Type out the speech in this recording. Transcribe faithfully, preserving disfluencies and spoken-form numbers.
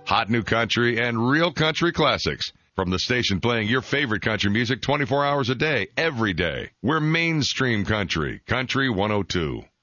Hot new country and real country classics. From the station playing your favorite country music twenty-four hours a day, every day. We're mainstream country. Country one oh two.